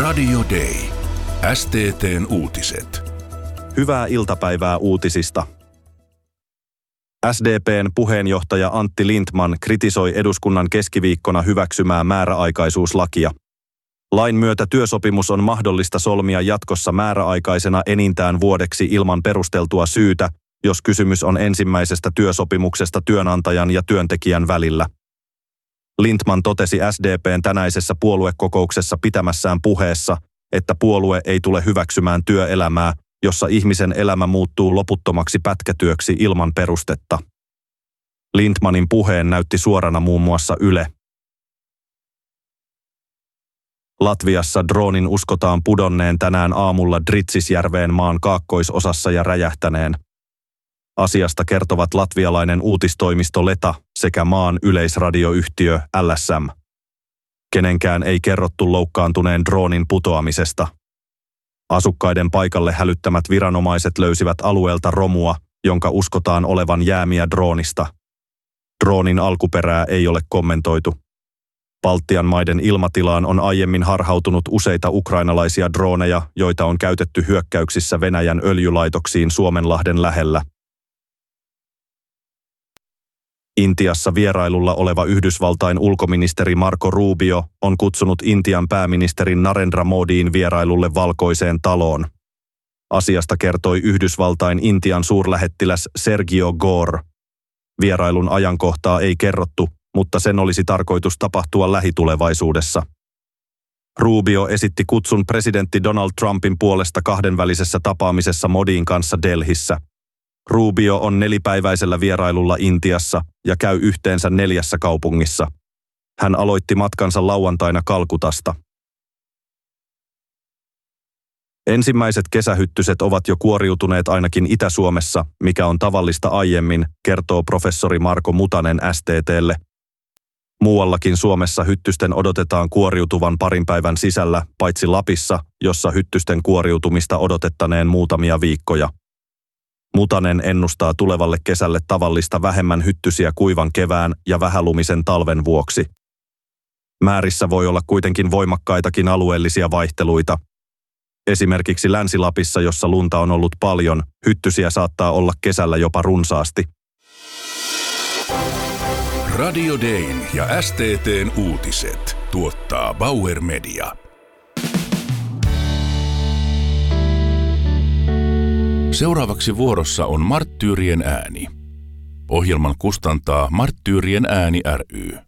Radio Day. STT:n uutiset. Hyvää iltapäivää uutisista. SDP:n puheenjohtaja Antti Lindtman kritisoi eduskunnan keskiviikkona hyväksymää määräaikaisuuslakia. Lain myötä työsopimus on mahdollista solmia jatkossa määräaikaisena enintään vuodeksi ilman perusteltua syytä, jos kysymys on ensimmäisestä työsopimuksesta työnantajan ja työntekijän välillä. Lindtman totesi SDP:n tänäisessä puoluekokouksessa pitämässään puheessa, että puolue ei tule hyväksymään työelämää, jossa ihmisen elämä muuttuu loputtomaksi pätkätyöksi ilman perustetta. Lindtmanin puheen näytti suorana muun muassa Yle. Latviassa droonin uskotaan pudonneen tänään aamulla Dritsisjärveen maan kaakkoisosassa ja räjähtäneen. Asiasta kertovat latvialainen uutistoimisto Leta sekä maan yleisradioyhtiö LSM. Kenenkään ei kerrottu loukkaantuneen droonin putoamisesta. Asukkaiden paikalle hälyttämät viranomaiset löysivät alueelta romua, jonka uskotaan olevan jäämiä droonista. Droonin alkuperää ei ole kommentoitu. Baltian maiden ilmatilaan on aiemmin harhautunut useita ukrainalaisia drooneja, joita on käytetty hyökkäyksissä Venäjän öljylaitoksiin Suomenlahden lähellä. Intiassa vierailulla oleva Yhdysvaltain ulkoministeri Marco Rubio on kutsunut Intian pääministerin Narendra Modiin vierailulle Valkoiseen taloon. Asiasta kertoi Yhdysvaltain Intian suurlähettiläs Sergio Gore. Vierailun ajankohtaa ei kerrottu, mutta sen olisi tarkoitus tapahtua lähitulevaisuudessa. Rubio esitti kutsun presidentti Donald Trumpin puolesta kahdenvälisessä tapaamisessa Modin kanssa Delhissä. Rubio on 4-päiväisellä vierailulla Intiassa ja käy yhteensä 4 kaupungissa. Hän aloitti matkansa lauantaina Kalkutasta. Ensimmäiset kesähyttyset ovat jo kuoriutuneet ainakin Itä-Suomessa, mikä on tavallista aiemmin, kertoo professori Marko Mutanen STT:lle. Muuallakin Suomessa hyttysten odotetaan kuoriutuvan parin päivän sisällä, paitsi Lapissa, jossa hyttysten kuoriutumista odotettaneen muutamia viikkoja. Mutanen ennustaa tulevalle kesälle tavallista vähemmän hyttysiä kuivan kevään ja vähälumisen talven vuoksi. Määrissä voi olla kuitenkin voimakkaitakin alueellisia vaihteluita. Esimerkiksi Länsi-Lapissa, jossa lunta on ollut paljon, hyttysiä saattaa olla kesällä jopa runsaasti. Radio Dayn ja STT:n uutiset tuottaa Bauer Media. Seuraavaksi vuorossa on Marttyyrien ääni. Ohjelman kustantaa Marttyyrien ääni ry.